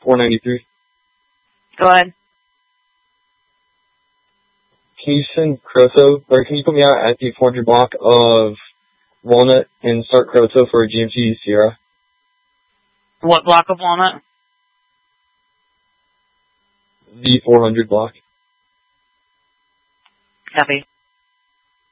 493. Go ahead. Can you send Croto, or can you put me out at the 400 block of Walnut and start Croto for a GMC Sierra? What block of Walnut? The 400 block. Copy.